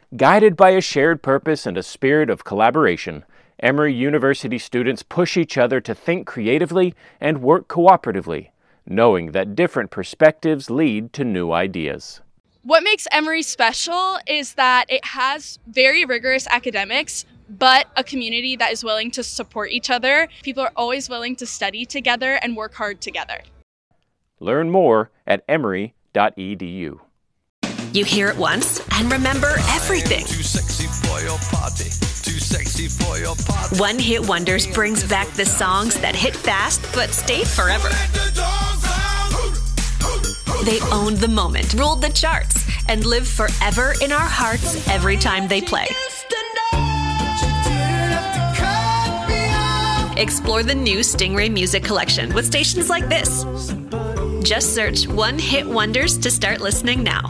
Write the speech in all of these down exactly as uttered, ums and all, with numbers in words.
Guided by a shared purpose and a spirit of collaboration, Emory University students push each other to think creatively and work cooperatively, knowing that different perspectives lead to new ideas. What makes Emory special is that it has very rigorous academics, but a community that is willing to support each other. People are always willing to study together and work hard together. Learn more at emory dot e d u. You hear it once and remember everything. Too sexy for your party. Too sexy for your party. One Hit Wonders brings back the songs that hit fast but stay forever. They owned the moment, ruled the charts, and live forever in our hearts every time they play. Explore the new Stingray Music Collection with stations like this. Just search One Hit Wonders to start listening now.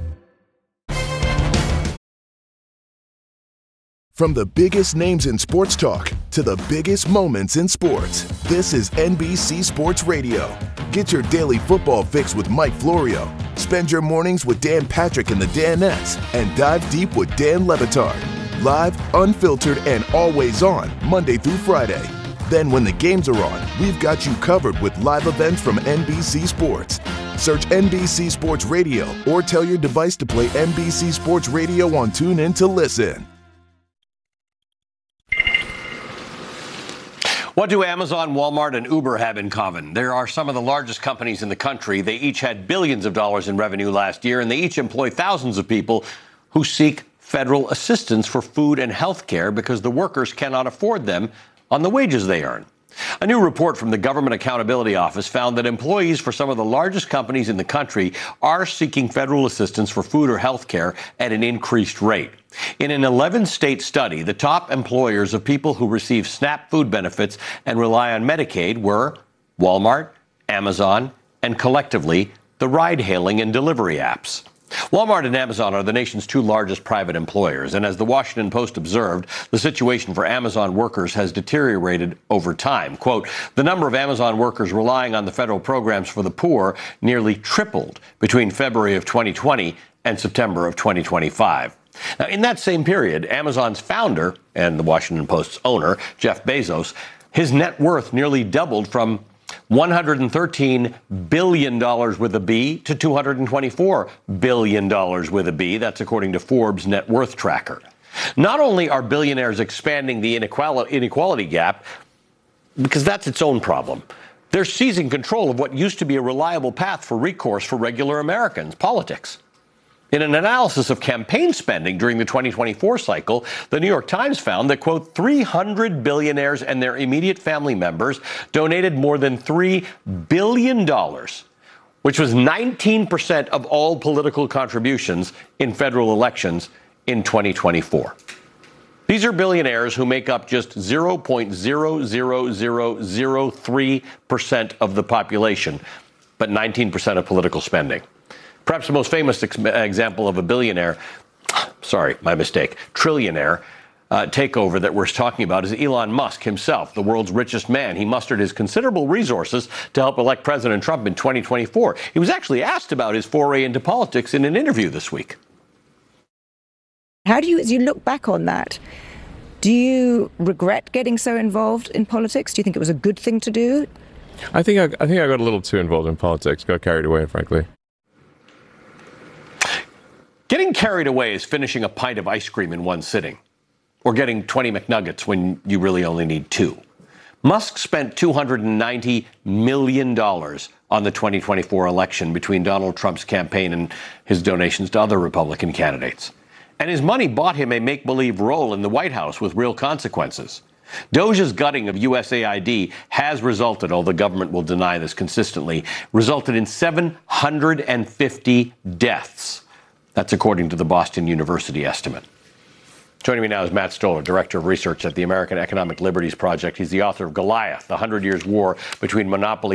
From the biggest names in sports talk to the biggest moments in sports, this is N B C Sports Radio. Get your daily football fix with Mike Florio. Spend your mornings with Dan Patrick and the Danettes, and dive deep with Dan Le Batard. Live, unfiltered, and always on, Monday through Friday. Then when the games are on, we've got you covered with live events from N B C Sports. Search N B C Sports Radio or tell your device to play N B C Sports Radio on TuneIn to listen. What do Amazon, Walmart, and Uber have in common? There are some of the largest companies in the country. They each had billions of dollars in revenue last year, and they each employ thousands of people who seek federal assistance for food and health care because the workers cannot afford them on the wages they earn. A new report from the Government Accountability Office found that employees for some of the largest companies in the country are seeking federal assistance for food or health care at an increased rate. In an eleven-state study, the top employers of people who receive SNAP food benefits and rely on Medicaid were Walmart, Amazon, and collectively the ride-hailing and delivery apps. Walmart and Amazon are the nation's two largest private employers, and as the Washington Post observed, the situation for Amazon workers has deteriorated over time. Quote, the number of Amazon workers relying on the federal programs for the poor nearly tripled between February of twenty twenty and September of twenty twenty-five. Now, in that same period, Amazon's founder and the Washington Post's owner, Jeff Bezos, his net worth nearly doubled from one hundred thirteen billion dollars with a B to two hundred twenty-four billion dollars with a B. That's according to Forbes' net worth tracker. Not only are billionaires expanding the inequality, inequality gap, because that's its own problem, they're seizing control of what used to be a reliable path for recourse for regular Americans, politics. In an analysis of campaign spending during the twenty twenty-four cycle, the New York Times found that, quote, three hundred billionaires and their immediate family members donated more than three billion dollars, which was nineteen percent of all political contributions in federal elections in twenty twenty-four. These are billionaires who make up just zero point zero zero zero zero three percent of the population, but nineteen percent of political spending. Perhaps the most famous ex- example of a billionaire, sorry, my mistake, trillionaire uh, takeover that we're talking about is Elon Musk himself, the world's richest man. He mustered his considerable resources to help elect President Trump in twenty twenty-four. He was actually asked about his foray into politics in an interview this week. How do you, as you look back on that, do you regret getting so involved in politics? Do you think it was a good thing to do? I think I, I think I got a little too involved in politics, got carried away, frankly. Getting carried away is finishing a pint of ice cream in one sitting, or getting twenty McNuggets when you really only need two. Musk spent two hundred ninety million dollars on the twenty twenty-four election between Donald Trump's campaign and his donations to other Republican candidates. And his money bought him a make-believe role in the White House with real consequences. DOJ's gutting of U S A I D has resulted, although the government will deny this consistently, resulted in seven hundred fifty deaths. That's according to the Boston University estimate. Joining me now is Matt Stoller, Director of Research at the American Economic Liberties Project. He's the author of Goliath, the Hundred Years' War between monopoly